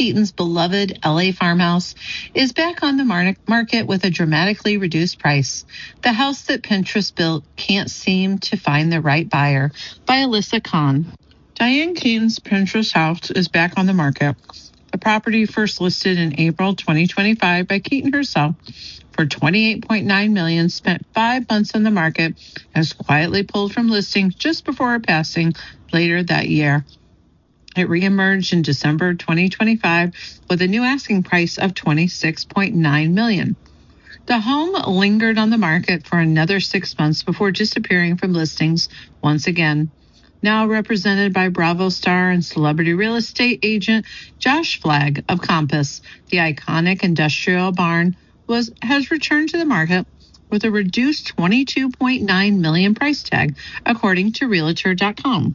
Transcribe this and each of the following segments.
Keaton's beloved LA farmhouse is back on the market with a dramatically reduced price. The house that Pinterest built can't seem to find the right buyer, by Alyssa Kahn. Diane Keaton's Pinterest house is back on the market. The property first listed in April 2025 by Keaton herself for $28.9 million, spent 5 months on the market, and was quietly pulled from listing just before her passing later that year. It reemerged in December 2025 with a new asking price of $26.9 million. The home lingered on the market for another 6 months before disappearing from listings once again. Now represented by Bravo star and celebrity real estate agent Josh Flagg of Compass, the iconic industrial barn has returned to the market with a reduced $22.9 million price tag, according to Realtor.com.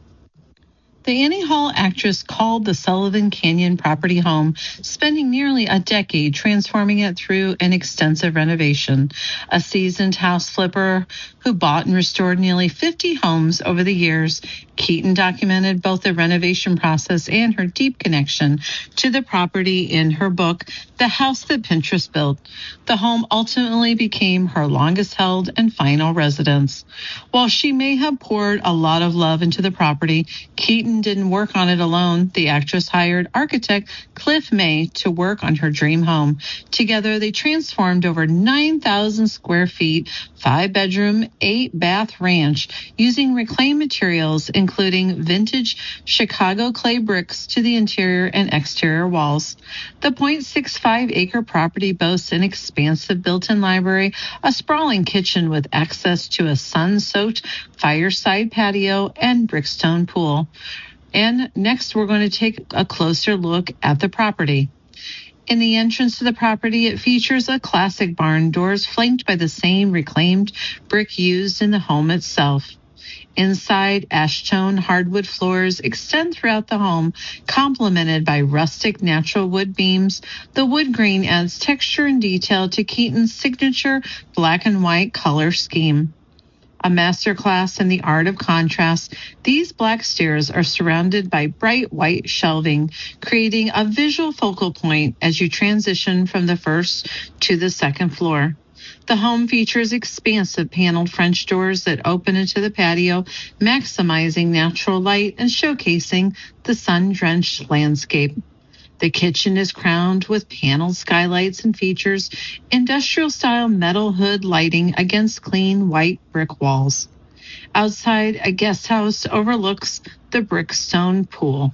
The Annie Hall actress called the Sullivan Canyon property home, spending nearly a decade transforming it through an extensive renovation. A seasoned house flipper who bought and restored nearly 50 homes over the years, Keaton documented both the renovation process and her deep connection to the property in her book, The House That Pinterest Built. The home ultimately became her longest held and final residence. While she may have poured a lot of love into the property, Keaton didn't work on it alone. The actress hired architect Cliff May to work on her dream home. Together, they transformed over 9,000 square feet, 5-bedroom, 8-bath ranch using reclaimed materials, including vintage Chicago clay bricks to the interior and exterior walls. The 0.65-acre property boasts an expansive built-in library, a sprawling kitchen with access to a sun-soaked fireside patio and brickstone pool. And next, we're going to take a closer look at the property. In the entrance to the property, it features a classic barn doors flanked by the same reclaimed brick used in the home itself. Inside, ash-tone hardwood floors extend throughout the home, complemented by rustic natural wood beams. The wood grain adds texture and detail to Keaton's signature black and white color scheme. A masterclass in the art of contrast, these black stairs are surrounded by bright white shelving, creating a visual focal point as you transition from the first to the second floor. The home features expansive paneled French doors that open into the patio, maximizing natural light and showcasing the sun-drenched landscape. The kitchen is crowned with paneled skylights and features industrial-style metal hood lighting against clean white brick walls. Outside, a guest house overlooks the brickstone pool.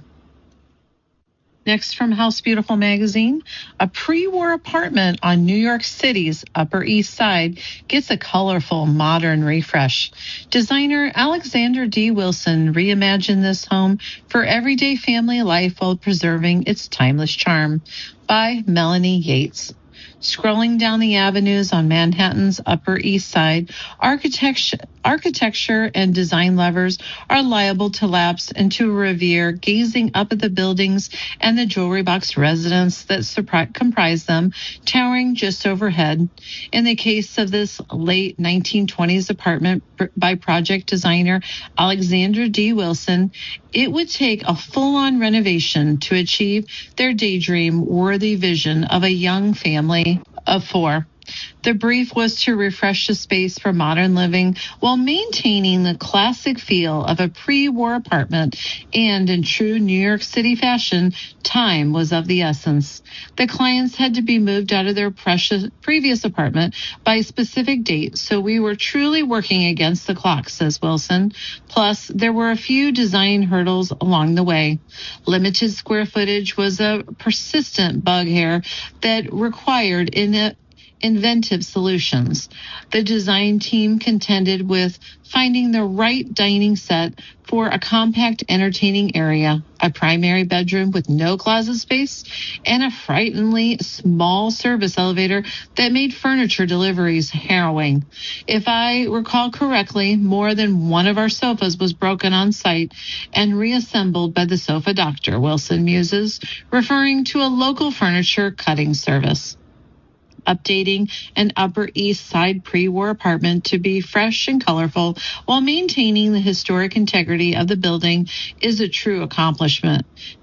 Next, from House Beautiful magazine, a pre-war apartment on New York City's Upper East Side gets a colorful, modern refresh. Designer Alexander D. Wilson reimagined this home for everyday family life while preserving its timeless charm, by Melanie Yates. Scrolling down the avenues on Manhattan's Upper East Side, architecture and design lovers are liable to lapse into a reverie, gazing up at the buildings and the jewelry box residence that comprise them, towering just overhead. In the case of this late 1920s apartment by project designer Alexander D. Wilson, it would take a full-on renovation to achieve their daydream-worthy vision of a young family of 4. The brief was to refresh the space for modern living while maintaining the classic feel of a pre-war apartment, and in true New York City fashion, time was of the essence. The clients had to be moved out of their previous apartment by a specific date, so we were truly working against the clock, says Wilson. Plus, there were a few design hurdles along the way. Limited square footage was a persistent bugbear that required inventive solutions. The design team contended with finding the right dining set for a compact entertaining area, a primary bedroom with no closet space, and a frighteningly small service elevator that made furniture deliveries harrowing. If I recall correctly, more than one of our sofas was broken on site and reassembled by the sofa doctor, Wilson muses, referring to a local furniture cutting service. Updating an Upper East Side pre-war apartment to be fresh and colorful while maintaining the historic integrity of the building is a true accomplishment.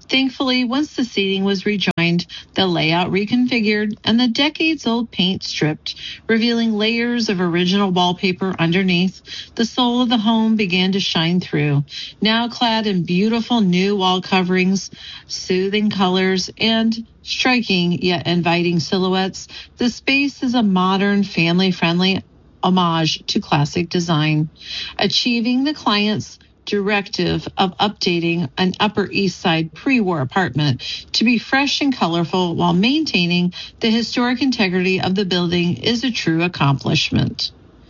Thankfully, once the seating was rejoined, the layout reconfigured, and the decades-old paint stripped, revealing layers of original wallpaper underneath, the soul of the home began to shine through. Now clad in beautiful new wall coverings, soothing colors, and striking yet inviting silhouettes, the space is a modern, family-friendly homage to classic design, achieving the client's directive of updating an Upper East Side pre-war apartment to be fresh and colorful while maintaining the historic integrity of the building is a true accomplishment.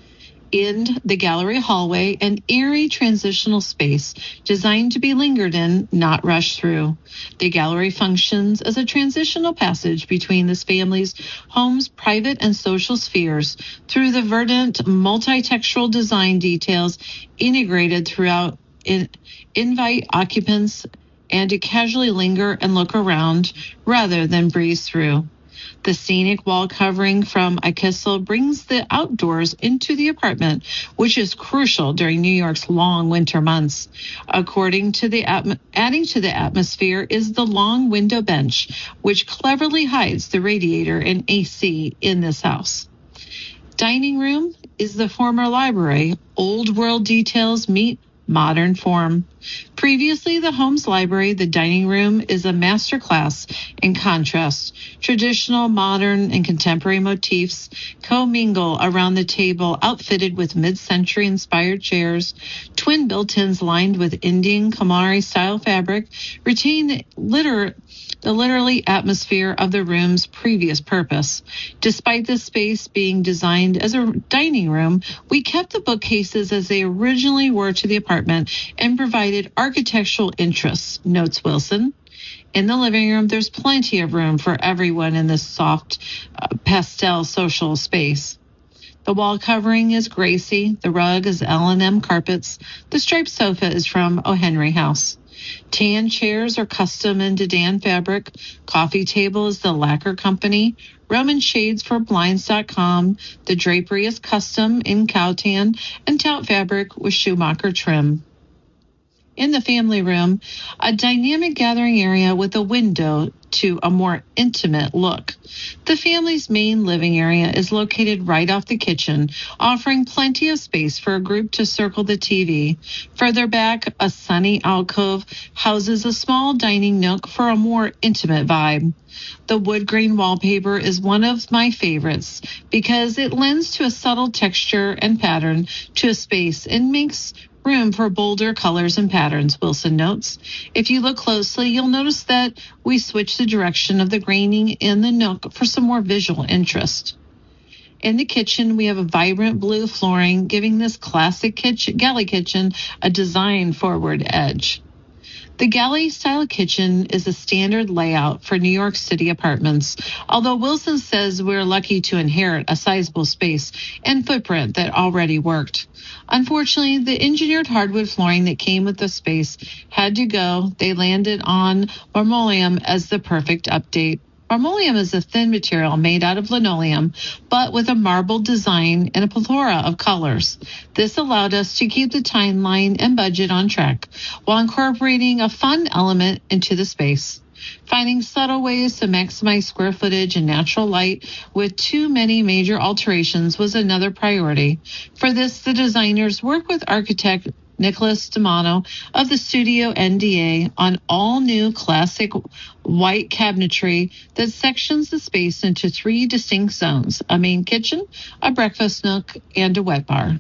In the gallery hallway, an airy transitional space designed to be lingered in, not rushed through. The gallery functions as a transitional passage between this family's home's private and social spheres through the verdant, multi-textural design details integrated throughout invite occupants and to casually linger and look around rather than breeze through. The scenic wall covering from Akisel brings the outdoors into the apartment, which is crucial during New York's long winter months. Adding to the atmosphere is the long window bench, which cleverly hides the radiator and AC in this house. Dining room is the former library. Old world details meet modern form. Previously the home's library, the dining room is a masterclass in contrast. Traditional, modern, and contemporary motifs commingle around the table, outfitted with mid-century inspired chairs. Twin built-ins lined with Indian Kamari-style fabric retain the literally atmosphere of the room's previous purpose. Despite the space being designed as a dining room, we kept the bookcases as they originally were to the apartment and provided architectural interests, notes Wilson. In the living room, there's plenty of room for everyone in this soft pastel social space. The wall covering is Gracie. The rug is L&M carpets. The striped sofa is from O. Henry House. Tan chairs are custom in Dedan fabric. Coffee table is the Lacquer Company. Roman shades for Blinds.com. The drapery is custom in Cowtan and tout fabric with Schumacher trim. In the family room, a dynamic gathering area with a window to a more intimate look. The family's main living area is located right off the kitchen, offering plenty of space for a group to circle the TV. Further back, a sunny alcove houses a small dining nook for a more intimate vibe. The wood grain wallpaper is one of my favorites because it lends to a subtle texture and pattern to a space and makes room for bolder colors and patterns, Wilson notes. If you look closely, you'll notice that we switch the direction of the graining in the nook for some more visual interest. In the kitchen, we have a vibrant blue flooring, giving this classic galley kitchen a design-forward edge. The galley-style kitchen is a standard layout for New York City apartments, although Wilson says we're lucky to inherit a sizable space and footprint that already worked. Unfortunately, the engineered hardwood flooring that came with the space had to go. They landed on marmoleum as the perfect update. Marmoleum is a thin material made out of linoleum, but with a marbled design and a plethora of colors. This allowed us to keep the timeline and budget on track while incorporating a fun element into the space. Finding subtle ways to maximize square footage and natural light with too many major alterations was another priority. For this, the designers worked with architect Nicholas D'Amano of the Studio NDA on all-new classic white cabinetry that sections the space into 3 distinct zones: a main kitchen, a breakfast nook, and a wet bar.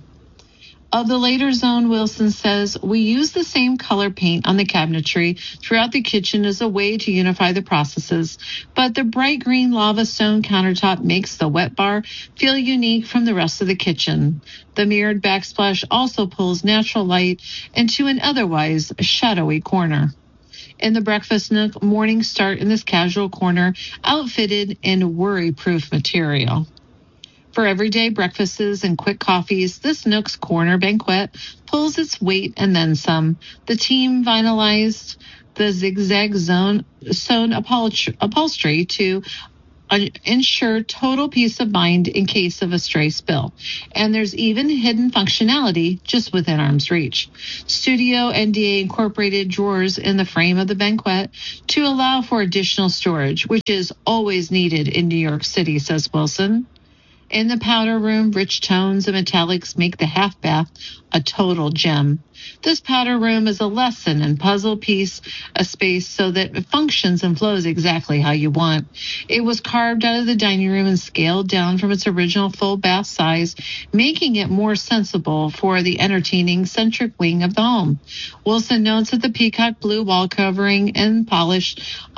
Of the later zone, Wilson says, we use the same color paint on the cabinetry throughout the kitchen as a way to unify the processes, but the bright green lava stone countertop makes the wet bar feel unique from the rest of the kitchen. The mirrored backsplash also pulls natural light into an otherwise shadowy corner. In the breakfast nook, mornings start in this casual corner, outfitted in worry-proof material. For everyday breakfasts and quick coffees, this Nook's Corner banquette pulls its weight and then some. The team vinylized the zigzag sewn upholstery to ensure total peace of mind in case of a stray spill. And there's even hidden functionality just within arm's reach. Studio NDA incorporated drawers in the frame of the banquette to allow for additional storage, which is always needed in New York City, says Wilson. In the powder room, rich tones and metallics make the half bath a total gem. This powder room is a lesson in puzzle piece, a space so that it functions and flows exactly how you want. It was carved out of the dining room and scaled down from its original full bath size, making it more sensible for the entertaining centric wing of the home. Wilson notes that the peacock blue wall covering and polished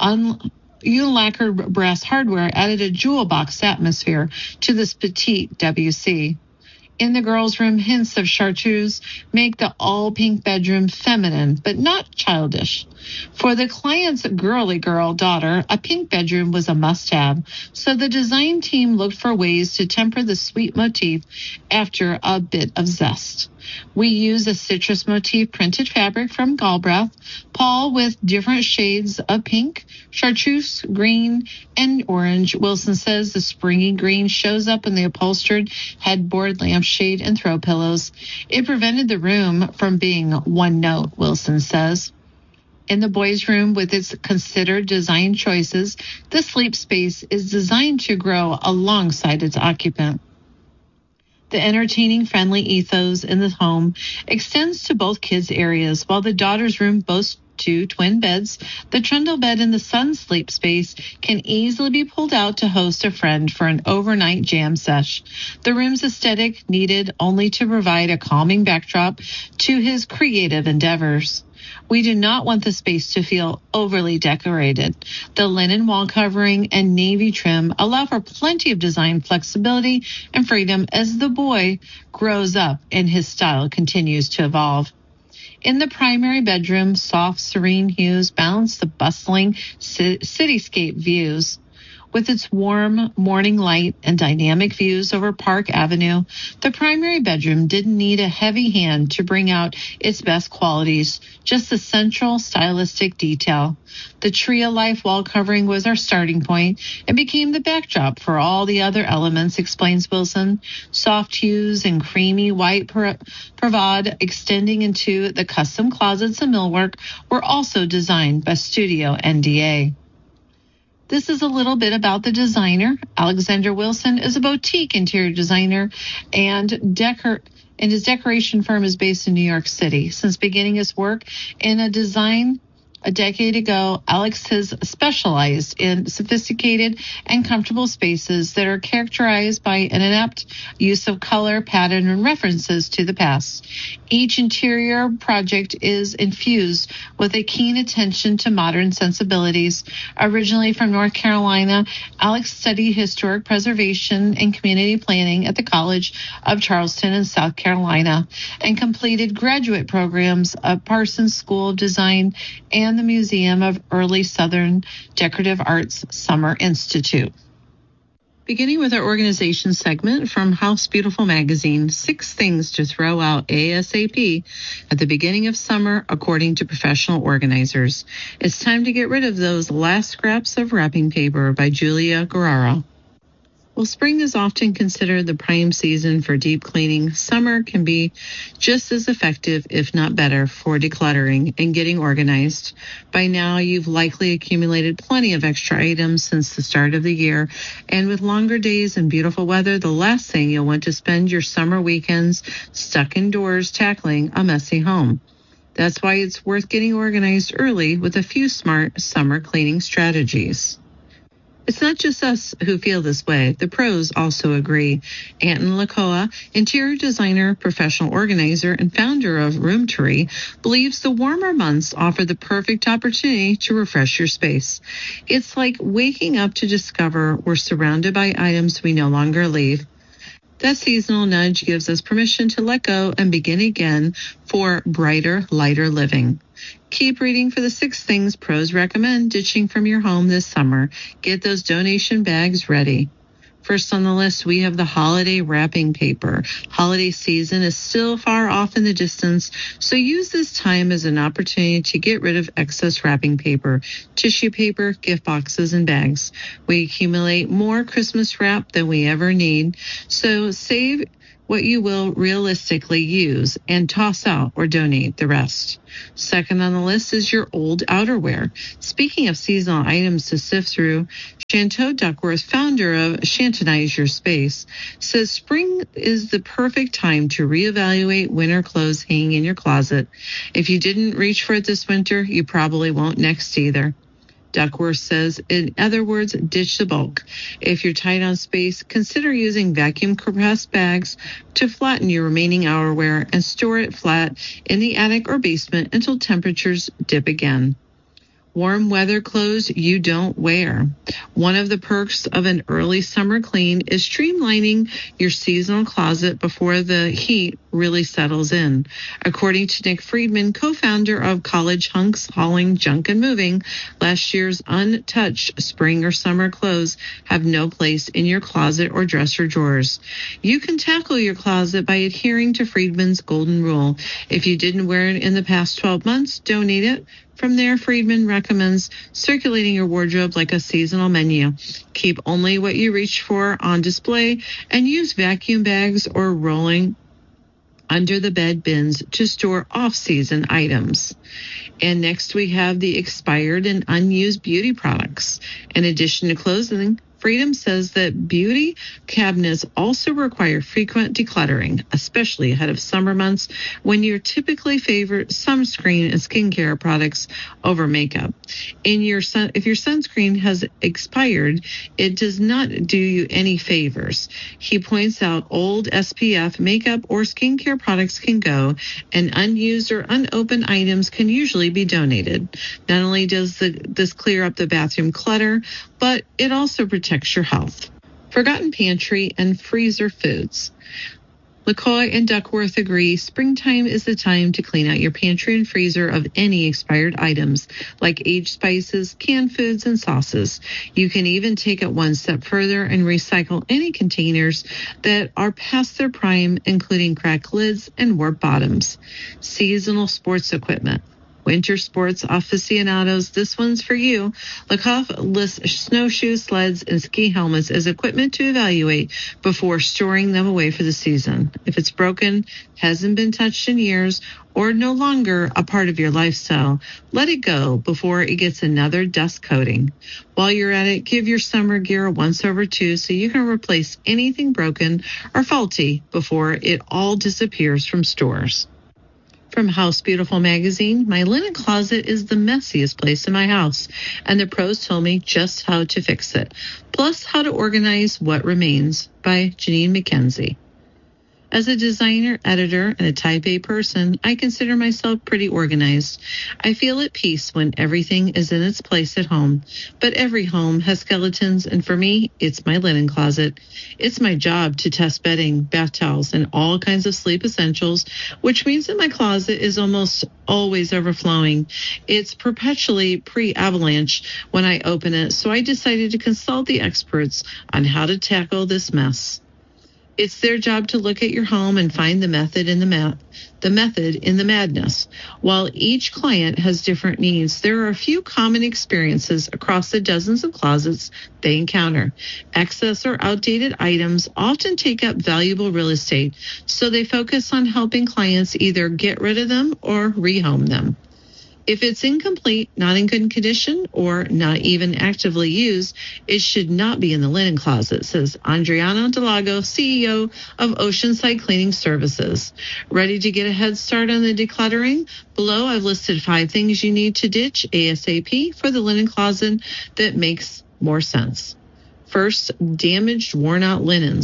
lacquered brass hardware added a jewel box atmosphere to this petite WC. In the girls' room, hints of chartreuse make the all-pink bedroom feminine, but not childish. For the client's girly girl daughter, a pink bedroom was a must-have, so the design team looked for ways to temper the sweet motif after a bit of zest. We use a citrus motif printed fabric from Galbraith, Paul with different shades of pink, chartreuse, green, and orange. Wilson says the springy green shows up in the upholstered headboard, lampshade, and throw pillows. It prevented the room from being one note, Wilson says. In the boys' room, with its considered design choices, the sleep space is designed to grow alongside its occupant. The entertaining, friendly ethos in the home extends to both kids' areas. While the daughter's room boasts 2 twin beds, the trundle bed in the son's sleep space can easily be pulled out to host a friend for an overnight jam sesh. The room's aesthetic needed only to provide a calming backdrop to his creative endeavors. We do not want the space to feel overly decorated. The linen wall covering and navy trim allow for plenty of design flexibility and freedom as the boy grows up and his style continues to evolve. In the primary bedroom, soft, serene hues balance the bustling cityscape views. With its warm morning light and dynamic views over Park Avenue, the primary bedroom didn't need a heavy hand to bring out its best qualities, just the central stylistic detail. The Tree of Life wall covering was our starting point and became the backdrop for all the other elements, explains Wilson. Soft hues and creamy white provide extending into the custom closets and millwork were also designed by Studio NDA. This is a little bit about the designer. Alexander Wilson is a boutique interior designer and his decoration firm is based in New York City. Since beginning his work in a decade ago, Alex has specialized in sophisticated and comfortable spaces that are characterized by an inept use of color, pattern, and references to the past. Each interior project is infused with a keen attention to modern sensibilities. Originally from North Carolina, Alex studied historic preservation and community planning at the College of Charleston in South Carolina and completed graduate programs at Parsons School of Design and the Museum of Early Southern Decorative Arts Summer Institute. Beginning with our organization segment from House Beautiful magazine, 6 things to throw out ASAP at the beginning of summer, according to professional organizers. It's time to get rid of those last scraps of wrapping paper by Julia Guerrero. While spring is often considered the prime season for deep cleaning, summer can be just as effective, if not better, for decluttering and getting organized. By now, you've likely accumulated plenty of extra items since the start of the year, and with longer days and beautiful weather, the last thing you'll want to spend your summer weekends stuck indoors tackling a messy home. That's why it's worth getting organized early with a few smart summer cleaning strategies. It's not just us who feel this way. The pros also agree. Anton Lakoa, interior designer, professional organizer, and founder of Roomtory, believes the warmer months offer the perfect opportunity to refresh your space. It's like waking up to discover we're surrounded by items we no longer leave. That seasonal nudge gives us permission to let go and begin again for brighter, lighter living. Keep reading for the 6 things pros recommend ditching from your home this summer. Get those donation bags ready. First on the list, we have the holiday wrapping paper. Holiday season is still far off in the distance, so use this time as an opportunity to get rid of excess wrapping paper, tissue paper, gift boxes, and bags. We accumulate more Christmas wrap than we ever need, so save what you will realistically use and toss out or donate the rest. Second on the list is your old outerwear. Speaking of seasonal items to sift through, Chanteau Duckworth, founder of Chantonize Your Space, says spring is the perfect time to reevaluate winter clothes hanging in your closet. If you didn't reach for it this winter, you probably won't next either. Duckworth says, in other words, ditch the bulk. If you're tight on space, consider using vacuum compressed bags to flatten your remaining outerwear and store it flat in the attic or basement until temperatures dip again. Warm weather clothes you don't wear. One of the perks of an early summer clean is streamlining your seasonal closet before the heat really settles in. According to Nick Friedman, co-founder of College Hunks Hauling Junk and Moving, last year's untouched spring or summer clothes have no place in your closet or dresser drawers. You can tackle your closet by adhering to Friedman's golden rule. If you didn't wear it in the past 12 months, donate it. From there, Friedman recommends circulating your wardrobe like a seasonal menu. Keep only what you reach for on display and use vacuum bags or rolling under the bed bins to store off-season items. And next we have the expired and unused beauty products. In addition to clothing, Freedom says that beauty cabinets also require frequent decluttering, especially ahead of summer months when you typically favor sunscreen and skincare products over makeup. If your sunscreen has expired, it does not do you any favors. He points out old SPF makeup or skincare products can go, and unused or unopened items can usually be donated. Not only does this clear up the bathroom clutter, but it also protects your health. Forgotten pantry and freezer foods. LaCoy and Duckworth agree springtime is the time to clean out your pantry and freezer of any expired items like aged spices, canned foods, and sauces. You can even take it one step further and recycle any containers that are past their prime, including cracked lids and warped bottoms. Seasonal sports equipment. Winter sports aficionados, this one's for you. Lakoff lists snowshoes, sleds, and ski helmets as equipment to evaluate before storing them away for the season. If it's broken, hasn't been touched in years, or no longer a part of your lifestyle, let it go before it gets another dust coating. While you're at it, give your summer gear a once-over too so you can replace anything broken or faulty before it all disappears from stores. From House Beautiful magazine, my linen closet is the messiest place in my house, and the pros told me just how to fix it, plus how to organize what remains, by Janine McKenzie. As a designer, editor, and a type A person, I consider myself pretty organized. I feel at peace when everything is in its place at home. But every home has skeletons, and for me, it's my linen closet. It's my job to test bedding, bath towels, and all kinds of sleep essentials, which means that my closet is almost always overflowing. It's perpetually pre-avalanche when I open it, so I decided to consult the experts on how to tackle this mess. It's their job to look at your home and find the method in the madness. While each client has different needs, there are a few common experiences across the dozens of closets they encounter. Excess or outdated items often take up valuable real estate, so they focus on helping clients either get rid of them or rehome them. If it's incomplete, not in good condition, or not even actively used, it should not be in the linen closet, says Adriana Delago, CEO of Oceanside Cleaning Services. Ready to get a head start on the decluttering? Below, I've listed 5 things you need to ditch ASAP for the linen closet that makes more sense. First, damaged, worn-out linens.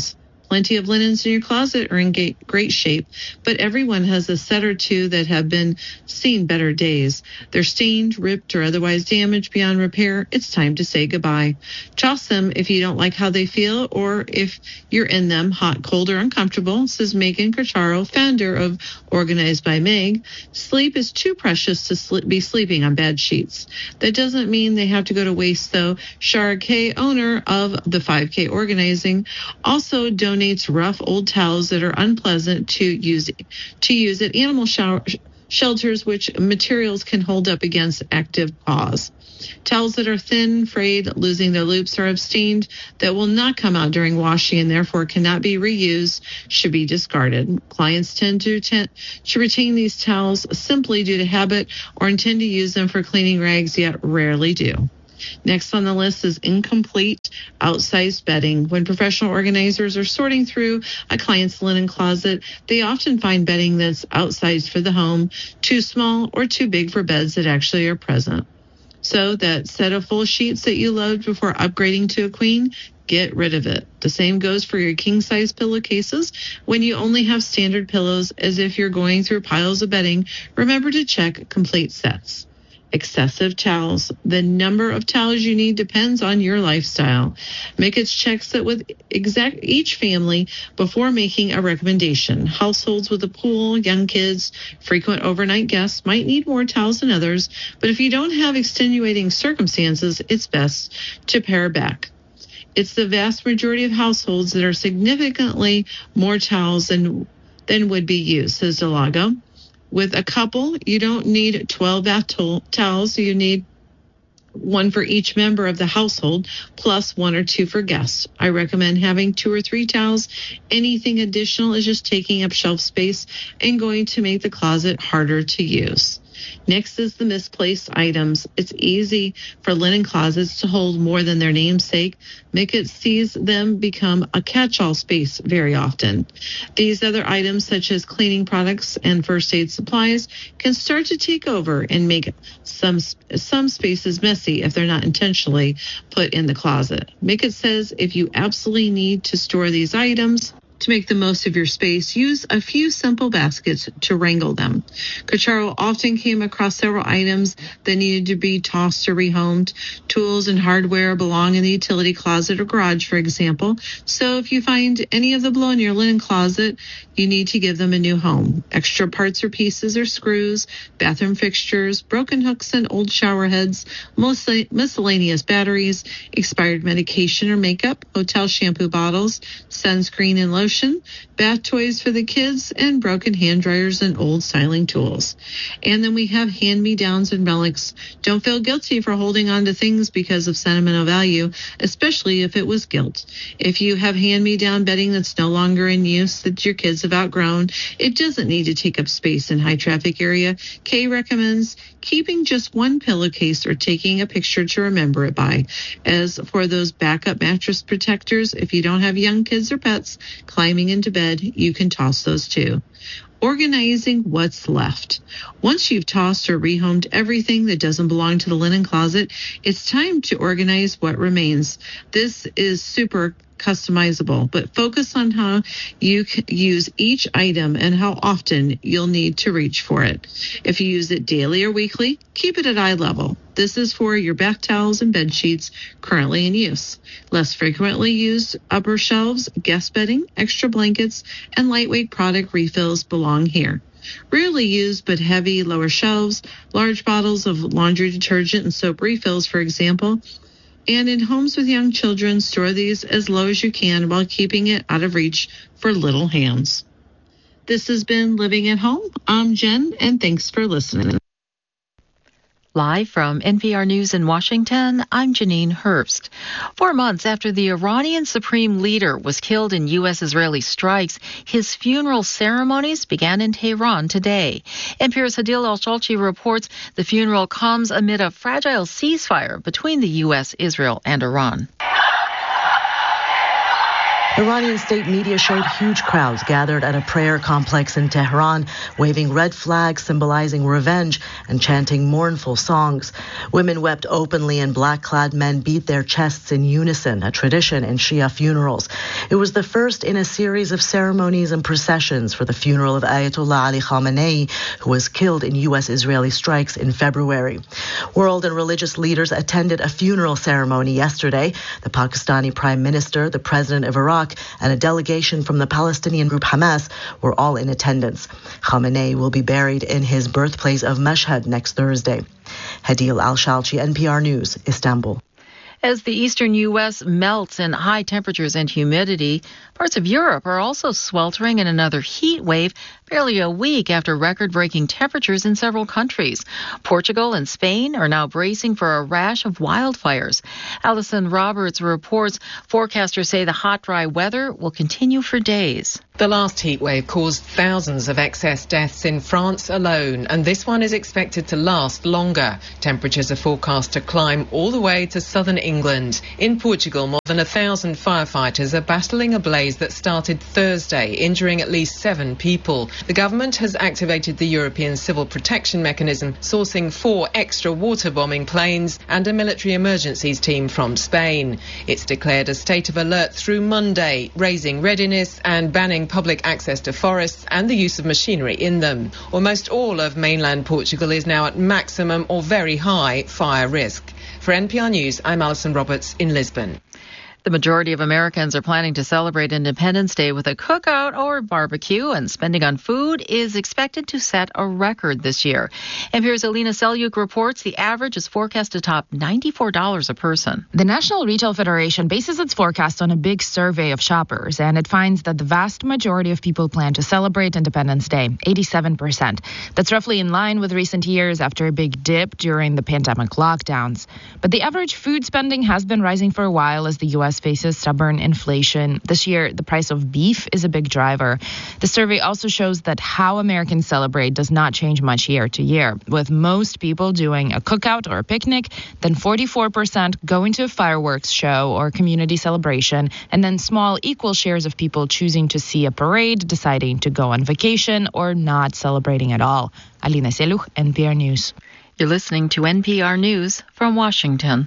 Plenty of linens in your closet are in great shape, but everyone has a set or two that have been seen better days. They're stained, ripped, or otherwise damaged beyond repair. It's time to say goodbye. Toss them if you don't like how they feel or if you're in them hot, cold, or uncomfortable, says Megan Cacciaro, founder of Organized by Meg. Sleep is too precious to be sleeping on bad sheets. That doesn't mean they have to go to waste, though. Shara K, owner of the 5K Organizing, also donates rough old towels that are unpleasant to use at animal shelters, which materials can hold up against active paws. Towels that are thin, frayed, losing their loops, or have stained that will not come out during washing and therefore cannot be reused should be discarded. Clients tend to retain these towels simply due to habit or intend to use them for cleaning rags, yet rarely do. Next on the list is incomplete outsized bedding. When professional organizers are sorting through a client's linen closet, they often find bedding that's outsized for the home, too small or too big for beds that actually are present. So that set of full sheets that you loved before upgrading to a queen, get rid of it. The same goes for your king-size pillowcases. When you only have standard pillows, as if you're going through piles of bedding, remember to check complete sets. Excessive towels. The number of towels you need depends on your lifestyle. Mickett's checks it with each family before making a recommendation. Households with a pool, young kids, frequent overnight guests might need more towels than others, but if you don't have extenuating circumstances, it's best to pare back. It's the vast majority of households that are significantly more towels than would be used, says Delago. With a couple, you don't need 12 bath towels. You need one for each member of the household, plus 1 or 2 for guests. I recommend having 2 or 3 towels. Anything additional is just taking up shelf space and going to make the closet harder to use. Next is the misplaced items. It's easy for linen closets to hold more than their namesake. Mickett sees them become a catch-all space very often. These other items, such as cleaning products and first aid supplies, can start to take over and make some spaces messy if they're not intentionally put in the closet. Mickett says if you absolutely need to store these items, to make the most of your space, use a few simple baskets to wrangle them. Cacciaro often came across several items that needed to be tossed or rehomed. Tools and hardware belong in the utility closet or garage, for example. So if you find any of them below in your linen closet, you need to give them a new home. Extra parts or pieces or screws, bathroom fixtures, broken hooks and old shower heads, miscellaneous batteries, expired medication or makeup, hotel shampoo bottles, sunscreen and lotion, bath toys for the kids, and broken hand dryers and old styling tools. And then we have hand-me-downs and relics. Don't feel guilty for holding on to things because of sentimental value, especially if it was guilt. If you have hand-me-down bedding that's no longer in use, that your kids have outgrown, it doesn't need to take up space in high-traffic area. Kay recommends keeping just one pillowcase or taking a picture to remember it by. As for those backup mattress protectors, if you don't have young kids or pets climbing into bed, you can toss those too. Organizing what's left. Once you've tossed or rehomed everything that doesn't belong to the linen closet, it's time to organize what remains. This is super customizable, but focus on how you use each item and how often you'll need to reach for it. If you use it daily or weekly, keep it at eye level. This is for your bath towels and bed sheets currently in use. Less frequently used upper shelves, guest bedding, extra blankets, and lightweight product refills belong here. Rarely used but heavy lower shelves, large bottles of laundry detergent and soap refills, for example. And in homes with young children, store these as low as you can while keeping it out of reach for little hands. This has been Living at Home. I'm Jen, and thanks for listening. Live from NPR News in Washington, I'm Janine Herbst. 4 months after the Iranian supreme leader was killed in U.S.-Israeli strikes, his funeral ceremonies began in Tehran today. NPR's Hadil Al-Shalchi reports the funeral comes amid a fragile ceasefire between the U.S., Israel, and Iran. Iranian state media showed huge crowds gathered at a prayer complex in Tehran, waving red flags symbolizing revenge and chanting mournful songs. Women wept openly and black-clad men beat their chests in unison, a tradition in Shia funerals. It was the first in a series of ceremonies and processions for the funeral of Ayatollah Ali Khamenei, who was killed in U.S.-Israeli strikes in February. World and religious leaders attended a funeral ceremony yesterday. The Pakistani Prime Minister, the President of Iraq, and a delegation from the Palestinian group Hamas were all in attendance. Khamenei will be buried in his birthplace of Mashhad next Thursday. Hadil Al-Shalchi, NPR News, Istanbul. As the eastern U.S. melts in high temperatures and humidity, parts of Europe are also sweltering in another heat wave barely a week after record-breaking temperatures in several countries. Portugal and Spain are now bracing for a rash of wildfires. Allison Roberts reports forecasters say the hot, dry weather will continue for days. The last heat wave caused thousands of excess deaths in France alone, and this one is expected to last longer. Temperatures are forecast to climb all the way to southern England. In Portugal, more than 1,000 firefighters are battling a blaze that started Thursday, injuring at least 7 people. The government has activated the European Civil Protection Mechanism, sourcing 4 extra water-bombing planes and a military emergencies team from Spain. It's declared a state of alert through Monday, raising readiness and banning public access to forests and the use of machinery in them. Almost all of mainland Portugal is now at maximum or very high fire risk. For NPR News, I'm Alison Roberts in Lisbon. The majority of Americans are planning to celebrate Independence Day with a cookout or barbecue, and spending on food is expected to set a record this year. NPR's Alina Selyuk reports the average is forecast to top $94 a person. The National Retail Federation bases its forecast on a big survey of shoppers, and it finds that the vast majority of people plan to celebrate Independence Day, 87%. That's roughly in line with recent years after a big dip during the pandemic lockdowns. But the average food spending has been rising for a while as the U.S. faces stubborn inflation. This year, the price of beef is a big driver. The survey also shows that how Americans celebrate does not change much year to year, with most people doing a cookout or a picnic, then 44% going to a fireworks show or community celebration, and then small equal shares of people choosing to see a parade, deciding to go on vacation, or not celebrating at all. Alina Selyuk, NPR News. You're listening to NPR News from Washington.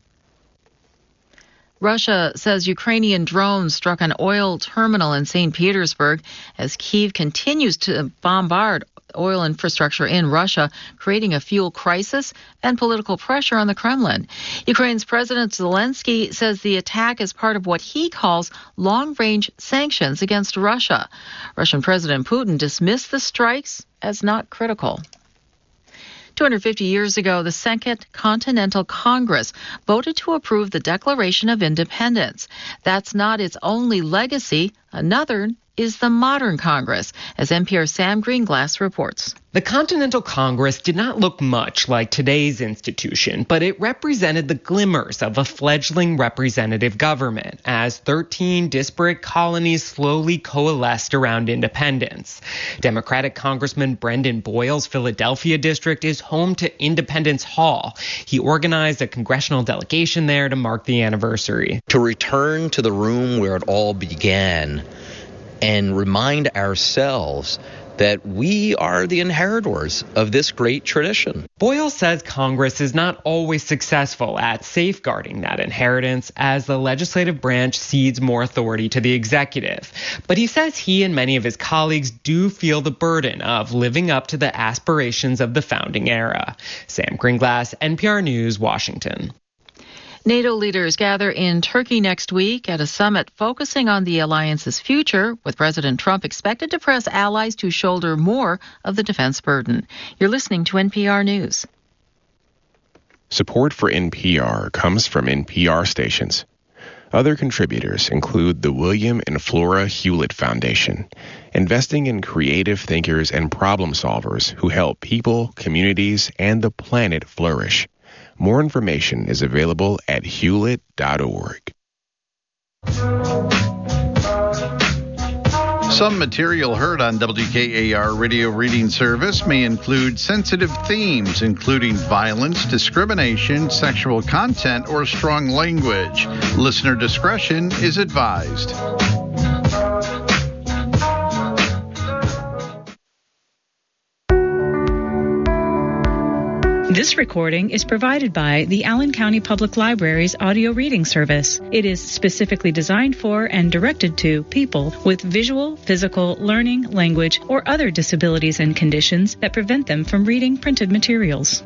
Russia says Ukrainian drones struck an oil terminal in St. Petersburg as Kyiv continues to bombard oil infrastructure in Russia, creating a fuel crisis and political pressure on the Kremlin. Ukraine's President Zelensky says the attack is part of what he calls long-range sanctions against Russia. Russian President Putin dismissed the strikes as not critical. 250 years ago, the Second Continental Congress voted to approve the Declaration of Independence. That's not its only legacy. Another is the modern Congress, as NPR's Sam Greenglass reports. The Continental Congress did not look much like today's institution, but it represented the glimmers of a fledgling representative government as 13 disparate colonies slowly coalesced around independence. Democratic Congressman Brendan Boyle's Philadelphia district is home to Independence Hall. He organized a congressional delegation there to mark the anniversary. To return to the room where it all began and remind ourselves that we are the inheritors of this great tradition. Boyle says Congress is not always successful at safeguarding that inheritance as the legislative branch cedes more authority to the executive. But he says he and many of his colleagues do feel the burden of living up to the aspirations of the founding era. Sam Greenglass, NPR News, Washington. NATO leaders gather in Turkey next week at a summit focusing on the alliance's future, with President Trump expected to press allies to shoulder more of the defense burden. You're listening to NPR News. Support for NPR comes from NPR stations. Other contributors include the William and Flora Hewlett Foundation, investing in creative thinkers and problem solvers who help people, communities, and the planet flourish. More information is available at hewlett.org. Some material heard on WKAR Radio Reading Service may include sensitive themes, including violence, discrimination, sexual content, or strong language. Listener discretion is advised. This recording is provided by the Allen County Public Library's audio reading service. It is specifically designed for and directed to people with visual, physical, learning, language, or other disabilities and conditions that prevent them from reading printed materials.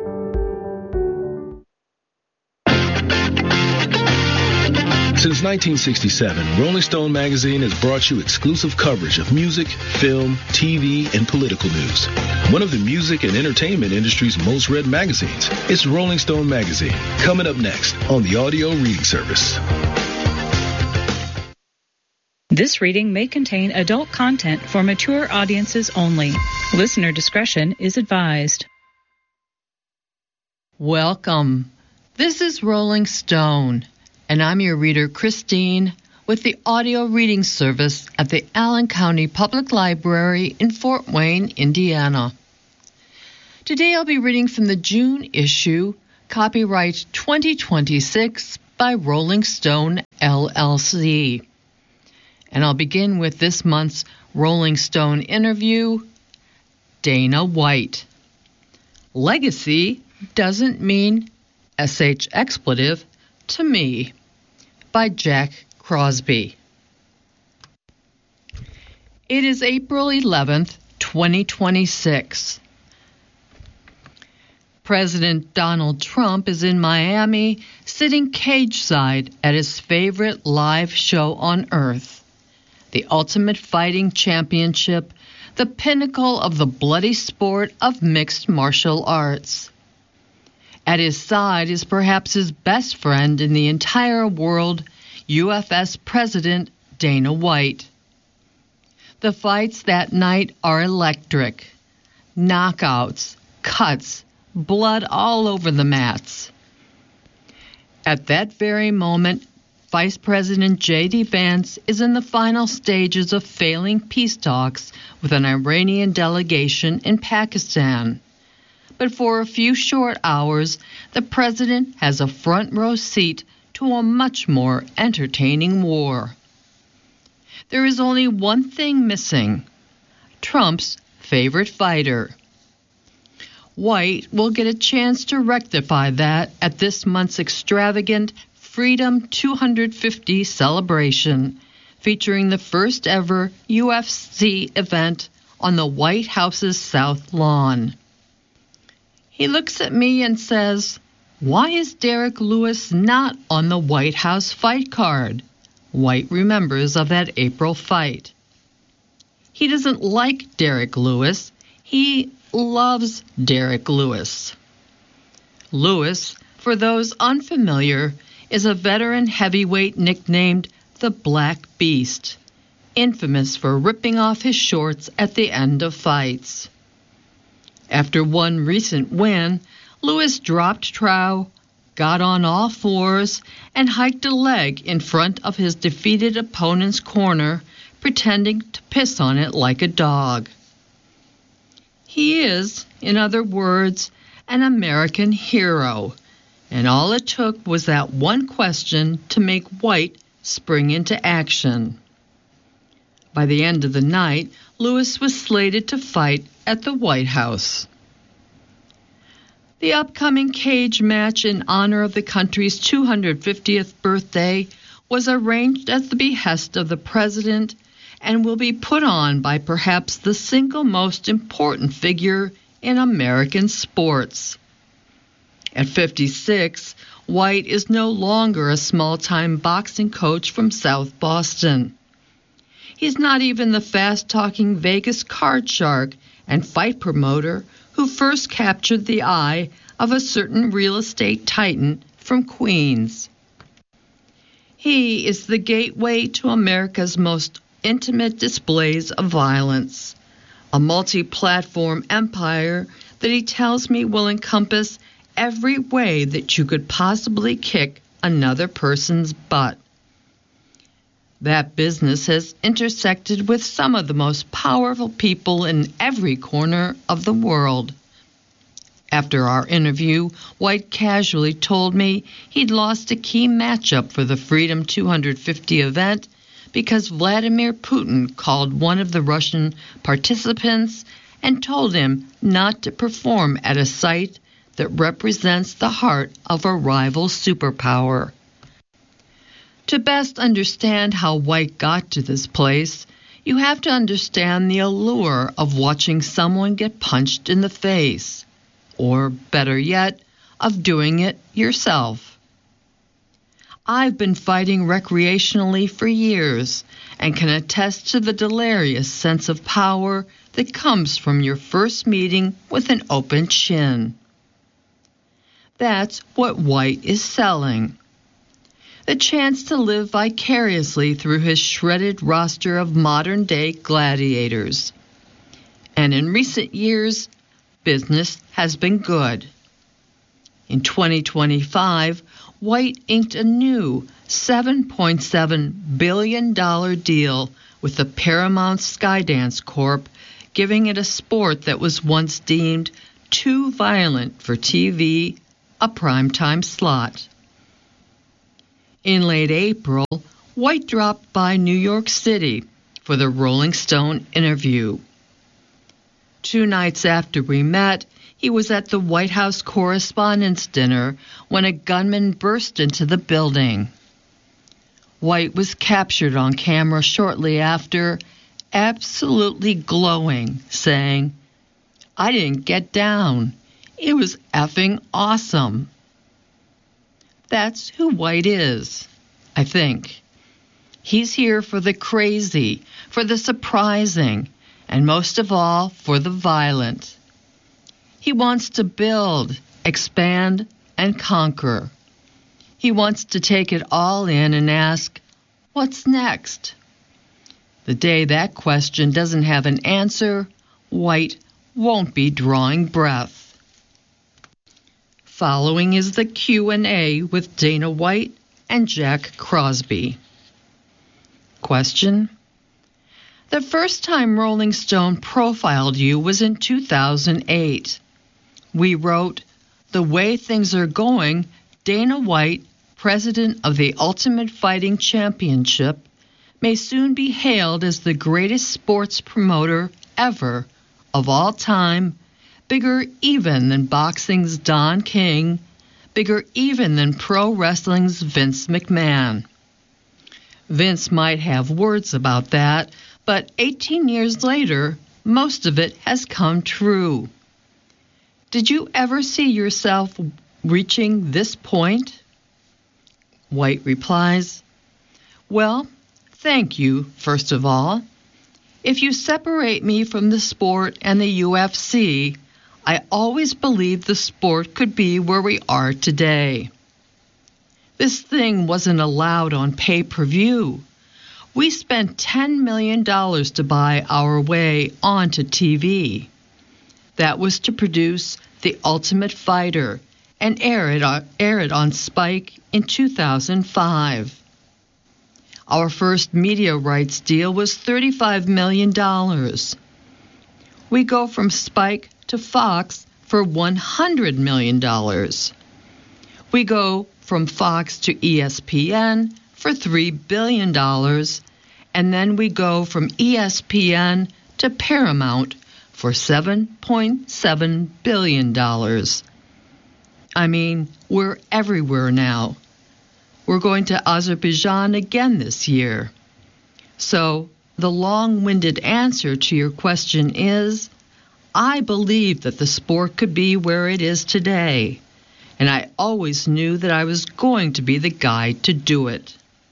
Since 1967, Rolling Stone magazine has brought you exclusive coverage of music, film, TV, and political news. One of the music and entertainment industry's most read magazines. It's Rolling Stone magazine. Coming up next on the audio reading service. This reading may contain adult content for mature audiences only. Listener discretion is advised. Welcome. This is Rolling Stone, and I'm your reader, Christine, with the audio reading service at the Allen County Public Library in Fort Wayne, Indiana. Today I'll be reading from the June issue, copyright 2026 by Rolling Stone, LLC. And I'll begin with this month's Rolling Stone interview, Dana White. Legacy doesn't mean SH expletive to me, by Jack Crosby. It is April 11th, 2026. President Donald Trump is in Miami, sitting cage-side at his favorite live show on earth, the Ultimate Fighting Championship, the pinnacle of the bloody sport of mixed martial arts. At his side is perhaps his best friend in the entire world, UFS President Dana White. The fights that night are electric. Knockouts, cuts, blood all over the mats. At that very moment, Vice President J.D. Vance is in the final stages of failing peace talks with an Iranian delegation in Pakistan. But for a few short hours, the president has a front row seat to a much more entertaining war. There is only one thing missing: Trump's favorite fighter. White will get a chance to rectify that at this month's extravagant Freedom 250 celebration, featuring the first ever UFC event on the White House's South Lawn. He looks at me and says, "Why is Derek Lewis not on the White House fight card?" White remembers of that April fight. He doesn't like Derek Lewis. He loves Derek Lewis. Lewis, for those unfamiliar, is a veteran heavyweight nicknamed the Black Beast, infamous for ripping off his shorts at the end of fights. After one recent win, Lewis dropped trow, got on all fours, and hiked a leg in front of his defeated opponent's corner, pretending to piss on it like a dog. He is, in other words, an American hero, and all it took was that one question to make White spring into action. By the end of the night, Lewis was slated to fight at the White House. The upcoming cage match in honor of the country's 250th birthday was arranged at the behest of the president and will be put on by perhaps the single most important figure in American sports. At 56, White is no longer a small-time boxing coach from South Boston. He's not even the fast-talking Vegas card shark and fight promoter who first captured the eye of a certain real estate titan from Queens. He is the gateway to America's most intimate displays of violence, a multi-platform empire that he tells me will encompass every way that you could possibly kick another person's butt. That business has intersected with some of the most powerful people in every corner of the world. After our interview, White casually told me he'd lost a key matchup for the Freedom 250 event because Vladimir Putin called one of the Russian participants and told him not to perform at a site that represents the heart of a rival superpower. To best understand how White got to this place, you have to understand the allure of watching someone get punched in the face, or better yet, of doing it yourself. I've been fighting recreationally for years and can attest to the delirious sense of power that comes from your first meeting with an open chin. That's what White is selling. The chance to live vicariously through his shredded roster of modern-day gladiators. And in recent years, business has been good. In 2025, White inked a new $7.7 billion deal with the Paramount Skydance Corp, giving it a sport that was once deemed too violent for TV, a primetime slot. In late April, White dropped by New York City for the Rolling Stone interview. 2 nights after we met, he was at the White House Correspondents' Dinner when a gunman burst into the building. White was captured on camera shortly after, absolutely glowing, saying, "I didn't get down. It was effing awesome." That's who White is, I think. He's here for the crazy, for the surprising, and most of all, for the violent. He wants to build, expand, and conquer. He wants to take it all in and ask, what's next? The day that question doesn't have an answer, White won't be drawing breath. Following is the Q&A with Dana White and Jack Crosby. Question: the first time Rolling Stone profiled you was in 2008. We wrote, "The way things are going, Dana White, president of the Ultimate Fighting Championship, may soon be hailed as the greatest sports promoter ever, of all time, bigger even than boxing's Don King, bigger even than pro wrestling's Vince McMahon." Vince might have words about that, but 18 years later, most of it has come true. Did you ever see yourself reaching this point? White replies, "Well, thank you, first of all. If you separate me from the sport and the UFC, I always believed the sport could be where we are today. This thing wasn't allowed on pay-per-view. We spent $10 million to buy our way onto TV. That was to produce The Ultimate Fighter and air it on Spike in 2005. Our first media rights deal was $35 million. We go from Spike to Fox for $100 million. We go from Fox to ESPN for $3 billion, and then we go from ESPN to Paramount for $7.7 billion. I mean, we're everywhere now. We're going to Azerbaijan again this year. So the long-winded answer to your question is, I believe that the sport could be where it is today, and I always knew that I was going to be the guy to do it.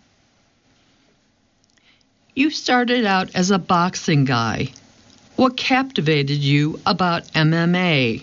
You started out as a boxing guy. What captivated you about MMA?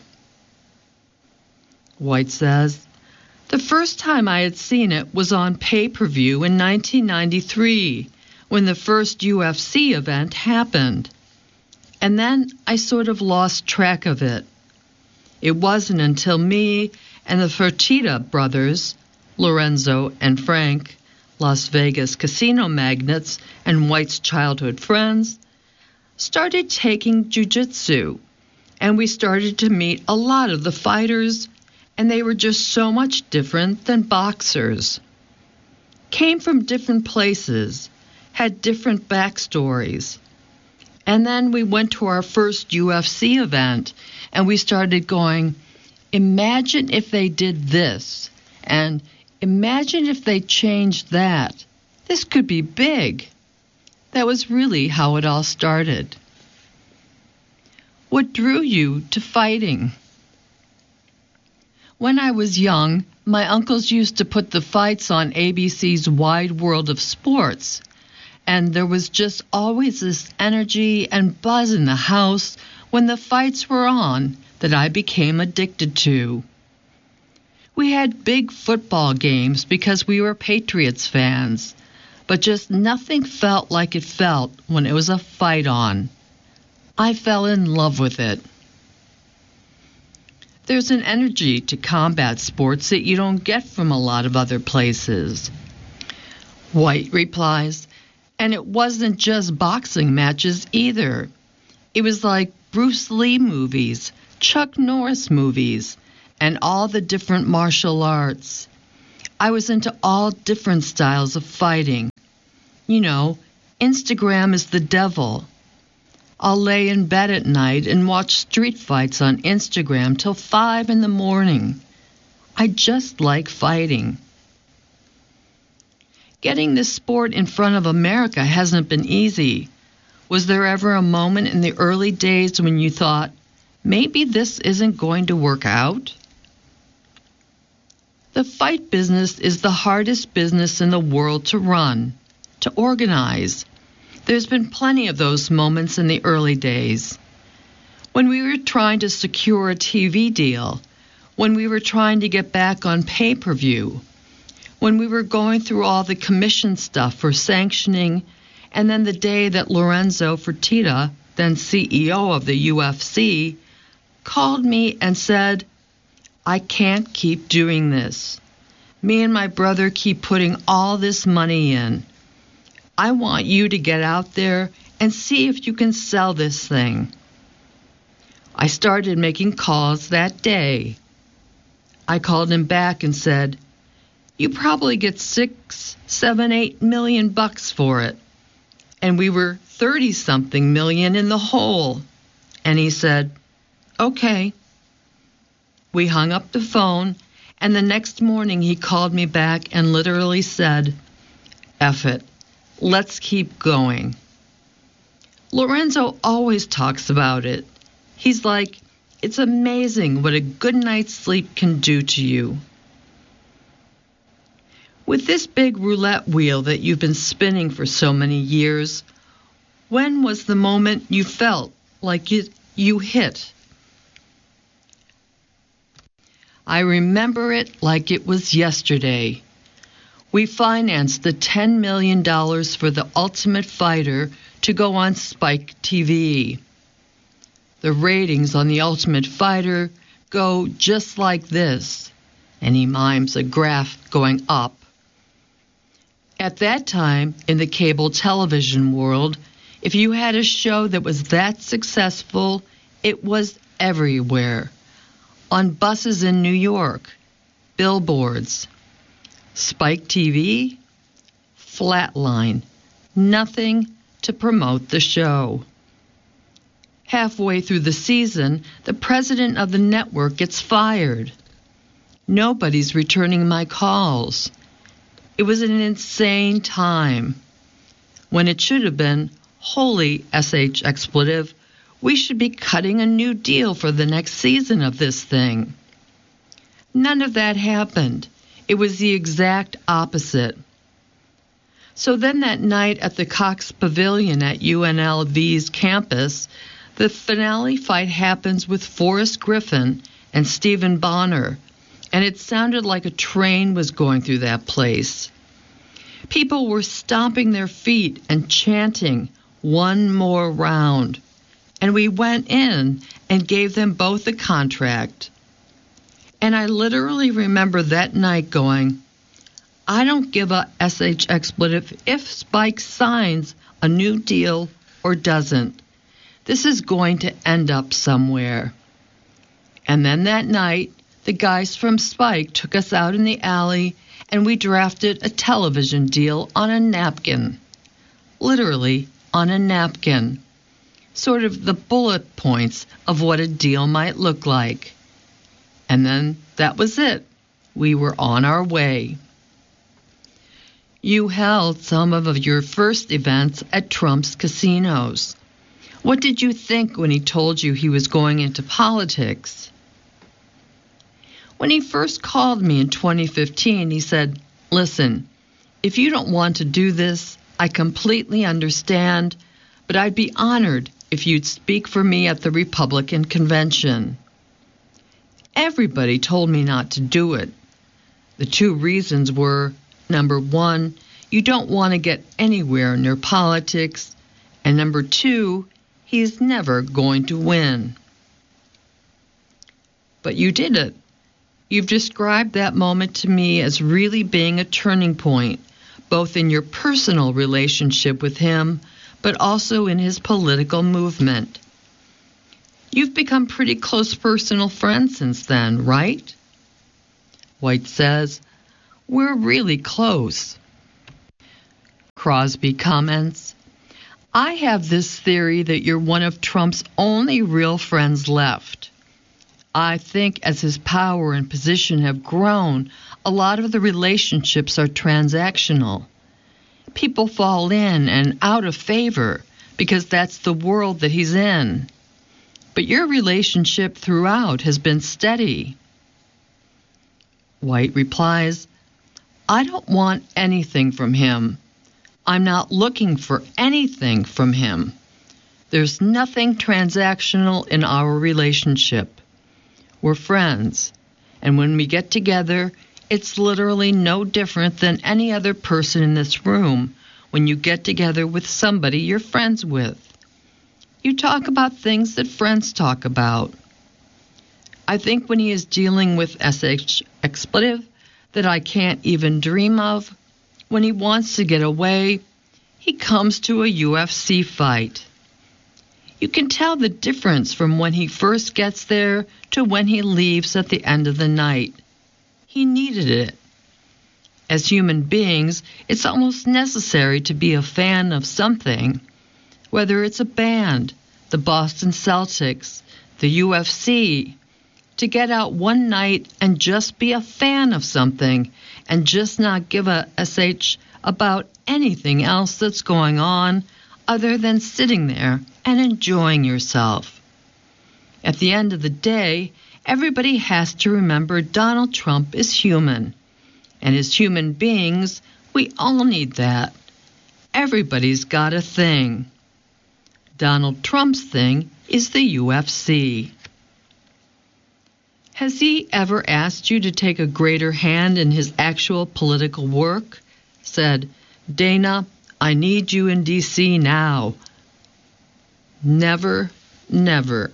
White says, the first time I had seen it was on pay-per-view in 1993, when the first UFC event happened. And then I sort of lost track of it. It wasn't until me and the Fertitta brothers, Lorenzo and Frank, Las Vegas casino magnates and White's childhood friends, started taking jiu-jitsu, and we started to meet a lot of the fighters, and they were just so much different than boxers. Came from different places, had different backstories. And then we went to our first UFC event, and we started going, imagine if they did this, and imagine if they changed that. This could be big. That was really how it all started. What drew you to fighting? When I was young, my uncles used to put the fights on ABC's Wide World of Sports, and there was just always this energy and buzz in the house when the fights were on that I became addicted to. We had big football games because we were Patriots fans, but just nothing felt like it felt when it was a fight on. I fell in love with it. There's an energy to combat sports that you don't get from a lot of other places. White replies, and it wasn't just boxing matches either. It was like Bruce Lee movies, Chuck Norris movies, and all the different martial arts. I was into all different styles of fighting. You know, Instagram is the devil. I'll lay in bed at night and watch street fights on Instagram till 5 a.m. I just like fighting. Getting this sport in front of America hasn't been easy. Was there ever a moment in the early days when you thought, maybe this isn't going to work out? The fight business is the hardest business in the world to run, to organize. There's been plenty of those moments in the early days. When we were trying to secure a TV deal, when we were trying to get back on pay-per-view, when we were going through all the commission stuff for sanctioning, and then the day that Lorenzo Fertitta, then CEO of the UFC, called me and said, I can't keep doing this. Me and my brother keep putting all this money in. I want you to get out there and see if you can sell this thing. I started making calls that day. I called him back and said, you probably get $6, $7, $8 million for it. And we were 30-something million in the hole. And he said, okay. We hung up the phone, and the next morning he called me back and literally said, F it. Let's keep going. Lorenzo always talks about it. He's like, it's amazing what a good night's sleep can do to you. With this big roulette wheel that you've been spinning for so many years, when was the moment you felt like you hit? I remember it like it was yesterday. We financed the $10 million for The Ultimate Fighter to go on Spike TV. The ratings on The Ultimate Fighter go just like this, and he mimes a graph going up. At that time, in the cable television world, if you had a show that was that successful, it was everywhere. On buses in New York, billboards. Spike TV, flatline, nothing to promote the show. Halfway through the season, the president of the network gets fired. Nobody's returning my calls. It was an insane time. When it should have been, holy SH expletive, we should be cutting a new deal for the next season of this thing. None of that happened. It was the exact opposite. So then that night at the Cox Pavilion at UNLV's campus, the finale fight happens with Forrest Griffin and Stephen Bonner, and it sounded like a train was going through that place. People were stomping their feet and chanting, one more round. And we went in and gave them both a contract. And I literally remember that night going, I don't give a SH expletive if Spike signs a new deal or doesn't. This is going to end up somewhere. And then that night, the guys from Spike took us out in the alley and we drafted a television deal on a napkin. Literally on a napkin. Sort of the bullet points of what a deal might look like. And then that was it. We were on our way. You held some of your first events at Trump's casinos. What did you think when he told you he was going into politics? When he first called me in 2015, he said, "Listen, if you don't want to do this, I completely understand, but I'd be honored if you'd speak for me at the Republican convention." Everybody told me not to do it. The two reasons were, number one, you don't want to get anywhere near politics, and number two, he's never going to win. But you did it. You've described that moment to me as really being a turning point, both in your personal relationship with him, but also in his political movement. You've become pretty close personal friends since then, right? White says, "We're really close." Crosby comments, "I have this theory that you're one of Trump's only real friends left. I think as his power and position have grown, a lot of the relationships are transactional. People fall in and out of favor because that's the world that he's in. But your relationship throughout has been steady." White replies, "I don't want anything from him. I'm not looking for anything from him. There's nothing transactional in our relationship. We're friends, and when we get together, it's literally no different than any other person in this room when you get together with somebody you're friends with. You talk about things that friends talk about. I think when he is dealing with SH expletive that I can't even dream of, when he wants to get away, he comes to a UFC fight. You can tell the difference from when he first gets there to when he leaves at the end of the night. He needed it. As human beings, it's almost necessary to be a fan of something, whether it's a band, the Boston Celtics, the UFC, to get out one night and just be a fan of something and just not give a SH about anything else that's going on other than sitting there and enjoying yourself. At the end of the day, everybody has to remember Donald Trump is human. And as human beings, we all need that. Everybody's got a thing. Donald Trump's thing is the UFC. Has he ever asked you to take a greater hand in his actual political work? Said, "Dana, I need you in D.C. now." Never, never.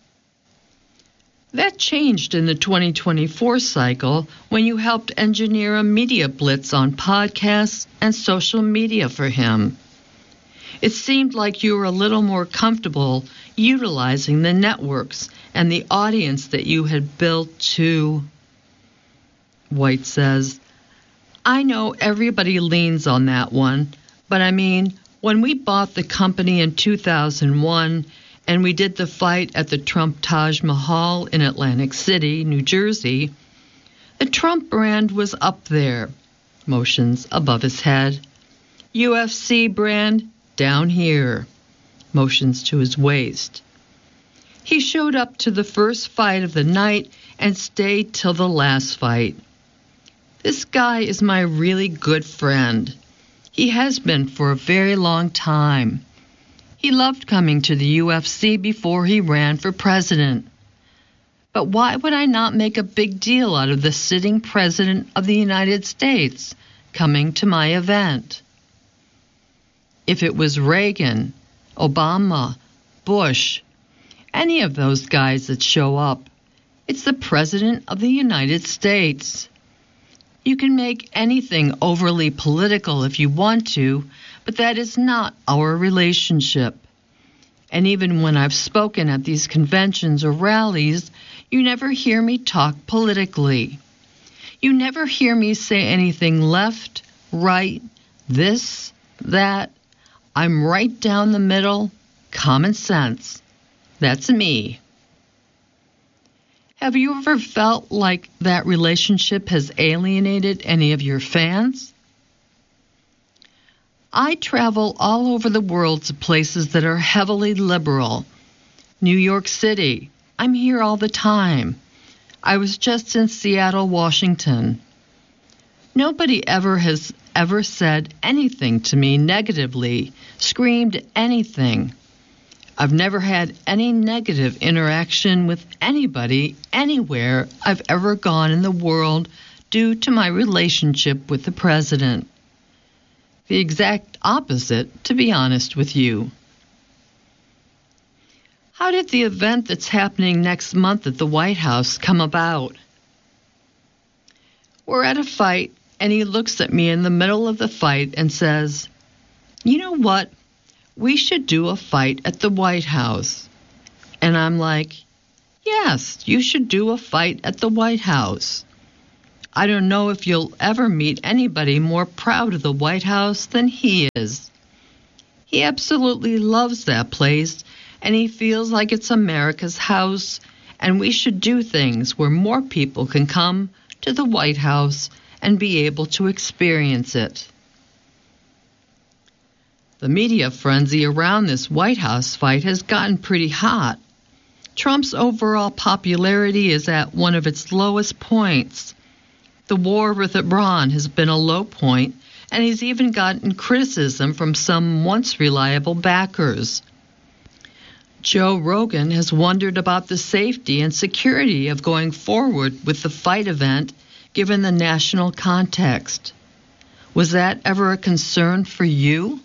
That changed in the 2024 cycle when you helped engineer a media blitz on podcasts and social media for him. It seemed like you were a little more comfortable utilizing the networks and the audience that you had built to. White says, "I know everybody leans on that one, but I mean, when we bought the company in 2001 and we did the fight at the Trump Taj Mahal in Atlantic City, New Jersey, the Trump brand was up there," motions above his head. "UFC brand down here," motions to his waist. He showed up to the first fight of the night and stayed till the last fight. This guy is my really good friend. He has been for a very long time. He loved coming to the UFC before he ran for president. But why would I not make a big deal out of the sitting president of the United States coming to my event? If it was Reagan, Obama, Bush, any of those guys that show up, it's the President of the United States. You can make anything overly political if you want to, but that is not our relationship. And even when I've spoken at these conventions or rallies, you never hear me talk politically. You never hear me say anything left, right, this, that. I'm right down the middle, common sense. That's me. Have you ever felt like that relationship has alienated any of your fans? I travel all over the world to places that are heavily liberal. New York City, I'm here all the time. I was just in Seattle, Washington. Nobody has ever said anything to me negatively, screamed anything. I've never had any negative interaction with anybody, anywhere I've ever gone in the world due to my relationship with the president. The exact opposite, to be honest with you. How did the event that's happening next month at the White House come about? We're at a fight, and he looks at me in the middle of the fight and says, "You know what? We should do a fight at the White House." And I'm like, "Yes, you should do a fight at the White House." I don't know if you'll ever meet anybody more proud of the White House than he is. He absolutely loves that place, and he feels like it's America's house, and we should do things where more people can come to the White House and be able to experience it. The media frenzy around this White House fight has gotten pretty hot. Trump's overall popularity is at one of its lowest points. The war with Iran has been a low point, and he's even gotten criticism from some once reliable backers. Joe Rogan has wondered about the safety and security of going forward with the fight event given the national context. Was that ever a concern for you?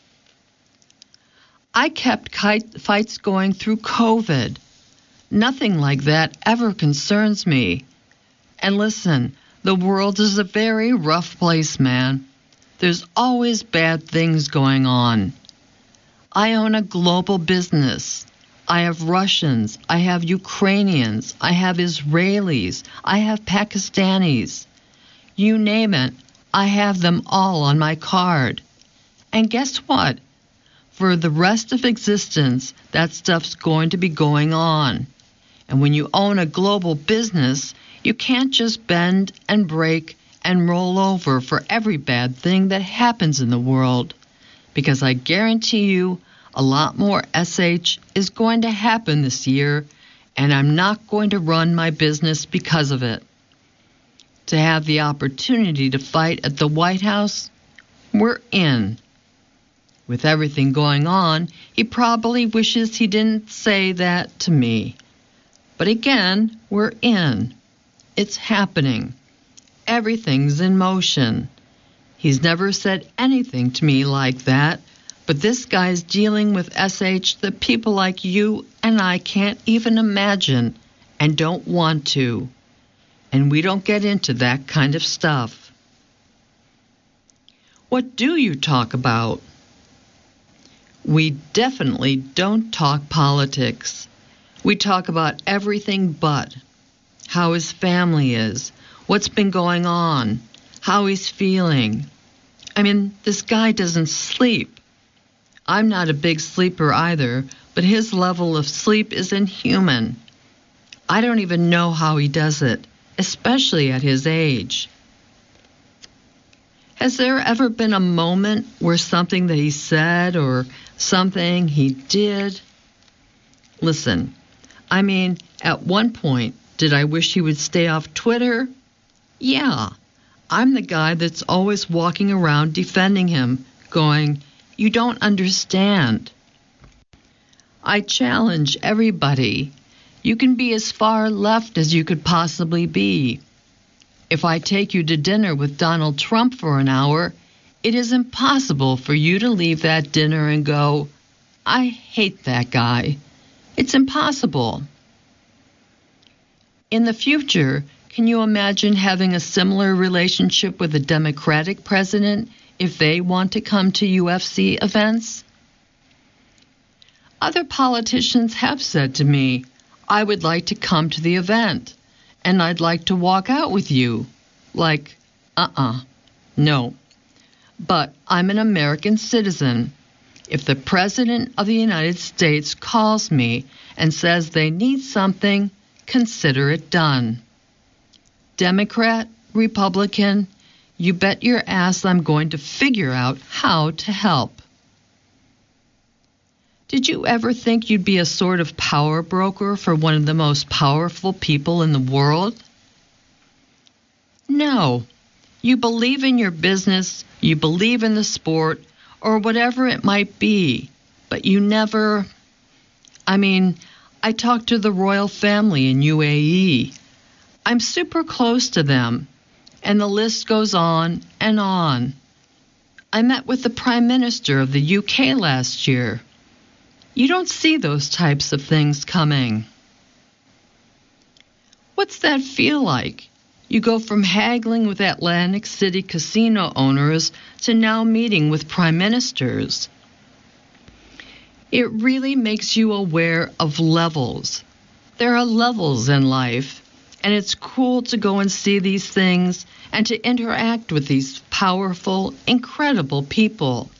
I kept fights going through COVID. Nothing like that ever concerns me. And listen, the world is a very rough place, man. There's always bad things going on. I own a global business. I have Russians, I have Ukrainians, I have Israelis, I have Pakistanis. You name it, I have them all on my card. And guess what? For the rest of existence, that stuff's going to be going on. And when you own a global business, you can't just bend and break and roll over for every bad thing that happens in the world. Because I guarantee you, a lot more SH is going to happen this year, and I'm not going to run my business because of it. To have the opportunity to fight at the White House, we're in. With everything going on, he probably wishes he didn't say that to me. But again, we're in. It's happening. Everything's in motion. He's never said anything to me like that, but this guy's dealing with SH that people like you and I can't even imagine and don't want to. And we don't get into that kind of stuff. What do you talk about? We definitely don't talk politics. We talk about everything but how his family is, what's been going on, how he's feeling. I mean, this guy doesn't sleep. I'm not a big sleeper either, but his level of sleep is inhuman. I don't even know how he does it, especially at his age. Has there ever been a moment where something that he said or something he did? Listen, I mean, at one point, did I wish he would stay off Twitter? Yeah, I'm the guy that's always walking around defending him, going, "You don't understand." I challenge everybody. You can be as far left as you could possibly be. If I take you to dinner with Donald Trump for an hour, it is impossible for you to leave that dinner and go, "I hate that guy." It's impossible. In the future, Can you imagine having a similar relationship with a Democratic president if they want to come to UFC events? Other politicians have said to me, I would like to come to the event, and I'd like to walk out with you. Like, no. But I'm an American citizen. If the President of the United States calls me and says they need something, consider it done. Democrat, Republican, you bet your ass I'm going to figure out how to help. Did you ever think you'd be a sort of power broker for one of the most powerful people in the world? No. You believe in your business, you believe in the sport, or whatever it might be, but you never... I talked to the royal family in UAE. I'm super close to them, and the list goes on and on. I met with the Prime Minister of the UK last year. You don't see those types of things coming. What's that feel like? You go from haggling with Atlantic City casino owners to now meeting with prime ministers. It really makes you aware of levels. There are levels in life, and it's cool to go and see these things and to interact with these powerful, incredible people.